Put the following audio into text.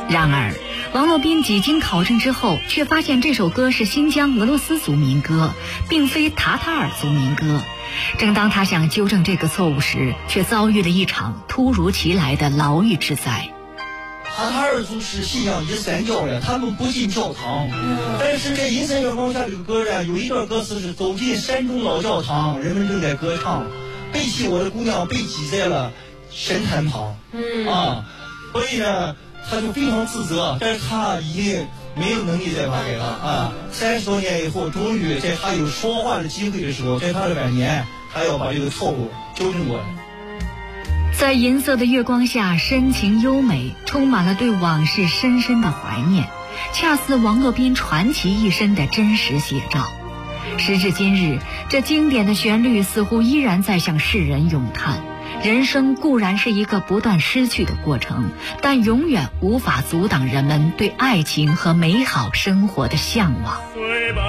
然而，王洛宾几经考证之后，却发现这首歌是新疆俄罗斯族民歌，并非塔塔尔族民歌。正当他想纠正这个错误时，却遭遇了一场突如其来的牢狱之灾。 塔塔尔族是信仰伊斯兰教的，他们不进教堂。但是这阴森月光下这个歌呢，有一段歌词是走进山中老教堂，人们正在歌唱，背弃我的姑娘被挤在了神坛旁。所以呢，他就非常自责，但是他已经没有能力再把改了30多年以后，终于在他有说话的机会的时候，在他的晚年，他要把这个错误纠正过来。 在银色的月光下，深情优美，充满了对往事深深的怀念，恰似王洛宾传奇一生的真实写照。时至今日，这经典的旋律似乎依然在向世人咏叹，人生固然是一个不断失去的过程，但永远无法阻挡人们对爱情和美好生活的向往。